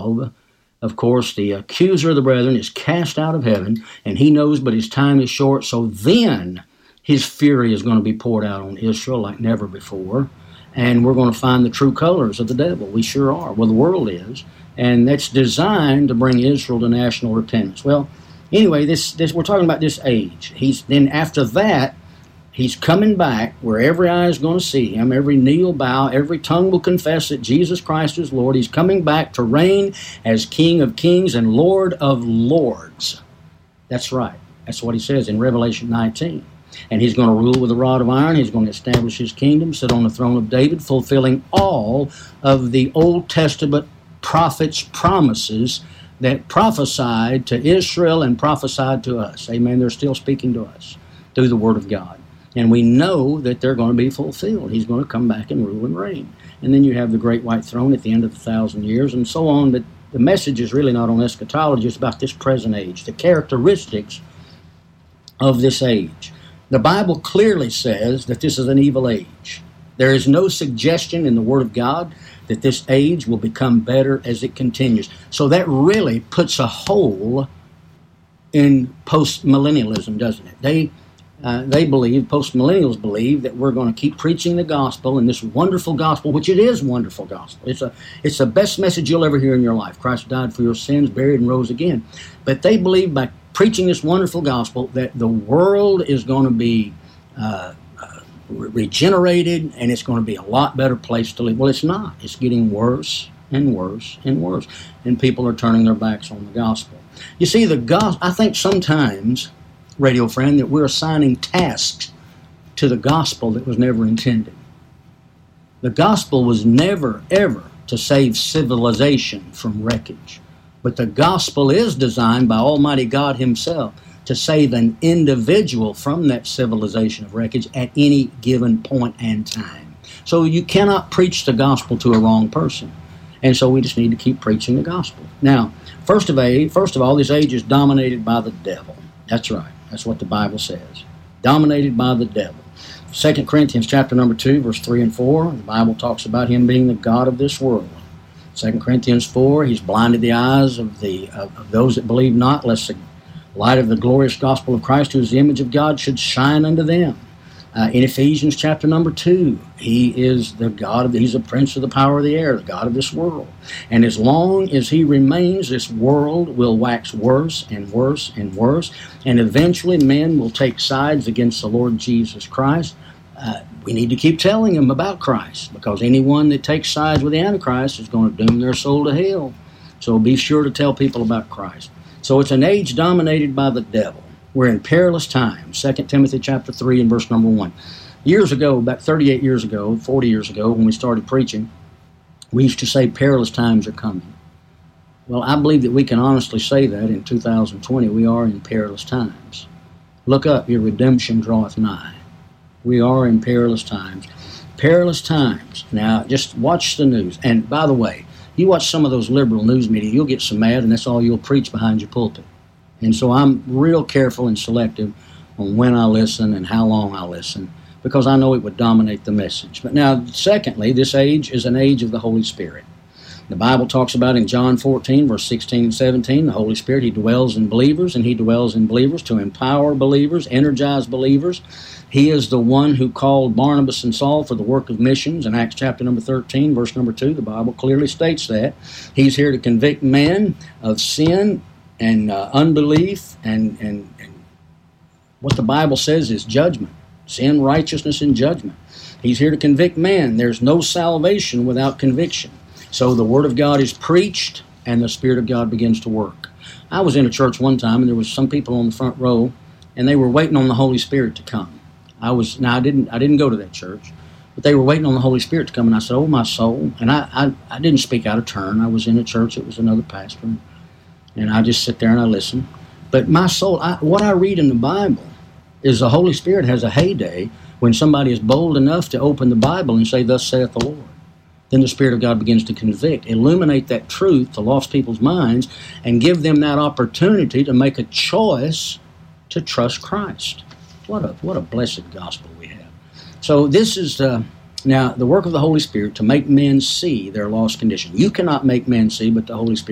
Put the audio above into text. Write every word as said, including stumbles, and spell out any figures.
twelve, of course, the accuser of the brethren is cast out of heaven, and he knows but his time is short, so then his fury is going to be poured out on Israel like never before, and we're going to find the true colors of the devil. We sure are. Well, the world is, and that's designed to bring Israel to national repentance. Well, anyway, this, this we're talking about this age. He's then after that, he's coming back where every eye is going to see him, every knee will bow, every tongue will confess that Jesus Christ is Lord. He's coming back to reign as King of kings and Lord of lords. That's right. That's what he says in Revelation nineteen. And he's going to rule with a rod of iron. He's going to establish his kingdom, sit on the throne of David, fulfilling all of the Old Testament prophets' promises that prophesied to Israel and prophesied to us. Amen. They're still speaking to us through the Word of God. And we know that they're going to be fulfilled. He's going to come back and rule and reign. And then you have the great white throne at the end of the thousand years and so on. But the message is really not on eschatology. It's about this present age, the characteristics of this age. The Bible clearly says that this is an evil age. There is no suggestion in the Word of God that this age will become better as it continues. So that really puts a hole in post-millennialism, doesn't it? They uh, they believe, post-millennials believe, that we're going to keep preaching the gospel, and this wonderful gospel, which it is wonderful gospel. It's a it's the best message you'll ever hear in your life. Christ died for your sins, buried, and rose again. But they believe by preaching this wonderful gospel that the world is going to be uh, uh, regenerated and it's going to be a lot better place to live. Well, it's not. It's getting worse and worse and worse. And people are turning their backs on the gospel. You see, the gospel, I think sometimes, radio friend, that we're assigning tasks to the gospel that was never intended. The gospel was never, ever to save civilization from wreckage. But the gospel is designed by Almighty God Himself to save an individual from that civilization of wreckage at any given point and time. So you cannot preach the gospel to a wrong person. And so we just need to keep preaching the gospel. Now, first of all, first of all, this age is dominated by the devil. That's right. That's what the Bible says. Dominated by the devil. Second Corinthians chapter number two, verse three and four, the Bible talks about him being the god of this world. Second Corinthians four, he's blinded the eyes of the of, of those that believe not, lest the light of the glorious gospel of Christ, who is the image of God, should shine unto them. Uh, in Ephesians chapter number two, he is the God of, the, he's the prince of the power of the air, the God of this world. And as long as he remains, this world will wax worse and worse and worse. And eventually men will take sides against the Lord Jesus Christ. Uh, we need to keep telling them about Christ, because anyone that takes sides with the Antichrist is going to doom their soul to hell. So be sure to tell people about Christ. So it's an age dominated by the devil. We're in perilous times. Second Timothy chapter three and verse number one. Years ago, about thirty-eight years ago, forty years ago, when we started preaching, we used to say perilous times are coming. Well, I believe that we can honestly say that in two thousand twenty we are in perilous times. Look up, your redemption draweth nigh. We are in perilous times. Perilous times. Now, just watch the news. And by the way, you watch some of those liberal news media, you'll get so mad, and that's all you'll preach behind your pulpit. And so I'm real careful and selective on when I listen and how long I listen, because I know it would dominate the message. But now, secondly, this age is an age of the Holy Spirit. The Bible talks about in John fourteen, verse sixteen and seventeen, the Holy Spirit, He dwells in believers, and He dwells in believers to empower believers, energize believers. He is the one who called Barnabas and Saul for the work of missions. In Acts chapter number thirteen, verse number two, the Bible clearly states that. He's here to convict men of sin and uh, unbelief, and, and, and what the Bible says is judgment. Sin, righteousness, and judgment. He's here to convict men. There's no salvation without conviction. So the Word of God is preached, and the Spirit of God begins to work. I was in a church one time, and there was some people on the front row, and they were waiting on the Holy Spirit to come. I was now I didn't I didn't go to that church, but they were waiting on the Holy Spirit to come, and I said, "Oh my soul!" And I I, I didn't speak out of turn. I was in a church; it was another pastor, and I just sit there and I listen. But my soul, I, what I read in the Bible is the Holy Spirit has a heyday when somebody is bold enough to open the Bible and say, "Thus saith the Lord." Then the Spirit of God begins to convict, illuminate that truth to lost people's minds, and give them that opportunity to make a choice to trust Christ. What a what a blessed gospel we have. So this is uh, now the work of the Holy Spirit to make men see their lost condition. You cannot make men see, but the Holy Spirit